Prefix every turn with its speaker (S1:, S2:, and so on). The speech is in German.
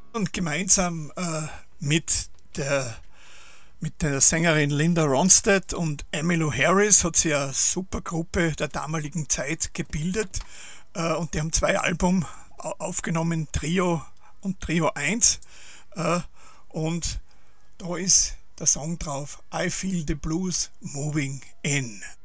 S1: Und gemeinsam der, mit der Sängerin Linda Ronstadt und Emmylou Harris hat sie eine super Gruppe der damaligen Zeit gebildet. Und die haben zwei Alben aufgenommen, Trio und Trio 1. Und da ist der Song drauf, I Feel the Blues Moving In.